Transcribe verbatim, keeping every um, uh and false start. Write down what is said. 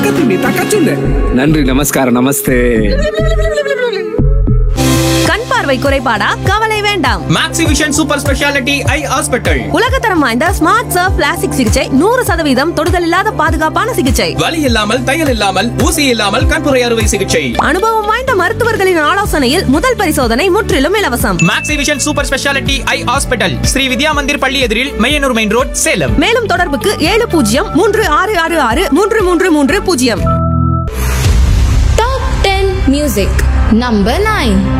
தக்கத்துண்டு தக்கச்சுண்டு. நன்றி, நமஸ்காரம், நமஸ்தே. கண் பார்வை குறைபாடா? கவலை வேண்டாம். மேக்ஸிவிஷன் சூப்பர் ஸ்பெஷாலிட்டி ஐ ஹாஸ்பிட்டல். உலகத்தரம் வாய்ந்த ஸ்மார்ட் சர்ஃப் பிளாஸ்டிக் சிகிச்சை, நூறு சதவீதம் தொடுதல் இல்லாத பாதுகாப்பான சிகிச்சை, வலி இல்லாமல், தையல் இல்லாமல், ஊசி இல்லாமல் கண்புரை அறுவை சிகிச்சை. அனுபவம் வாய்ந்த மருத்துவர்களின் ஆலோசனையில் முதல் பரிசோதனை முற்றிலும் இலவசம். மேக்ஸிவிஷன் சூப்பர் ஸ்பெஷாலிட்டி ஐ ஹாஸ்பிட்டல், ஸ்ரீ வித்யா மந்திர் பள்ளி எதிரில், மையனூர் மெயின் ரோட், சேலம். மேலும் தொடர்புக்கு ஏழு பூஜ்ஜியம் மூன்று ஆறு ஆறு ஆறு மூன்று மூன்று மூன்று பூஜ்ஜியம். Top ten Music Number nine.